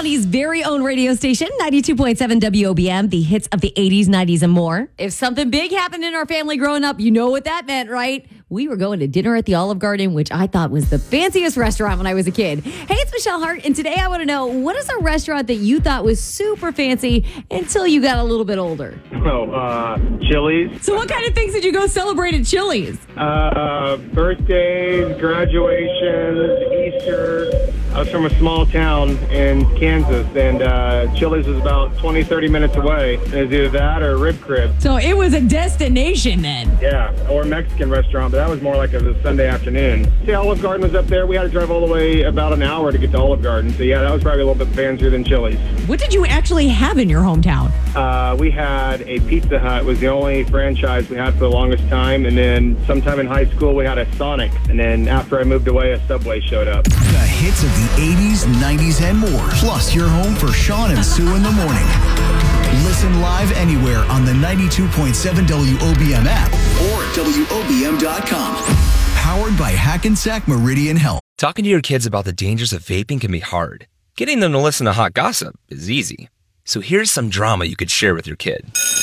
County's very own radio station, 92.7 WOBM, the hits of the 80s, 90s, and more. If something big happened in our family growing up, you know what that meant, right? We were going to dinner at the Olive Garden, which I thought was the fanciest restaurant when I was a kid. Hey, it's Michelle Hart, and today I want to know, what is a restaurant that you thought was super fancy until you got a little bit older? Chili's. So what kind of things did you go celebrate at Chili's? Birthdays, graduations, Easter. I was from a small town in Kansas, and Chili's was about 20, 30 minutes away. It was either that or Rib Crib. So it was a destination then. Yeah, or a Mexican restaurant, but that was more like a Sunday afternoon. See, Olive Garden was up there. We had to drive all the way about an hour to get to Olive Garden. So yeah, that was probably a little bit fancier than Chili's. What did you actually have in your hometown? We had a Pizza Hut. It was the only franchise we had for the longest time. And then sometime in high school, we had a Sonic. And then after I moved away, a Subway showed up. The hits of the 80s, 90s, and more. Plus, you're home for Sean and Sue in the morning. Listen live anywhere on the 92.7 WOBM app or at WOBM.com. Powered by Hackensack Meridian Health. Talking to your kids about the dangers of vaping can be hard. Getting them to listen to hot gossip is easy. So here's some drama you could share with your kid.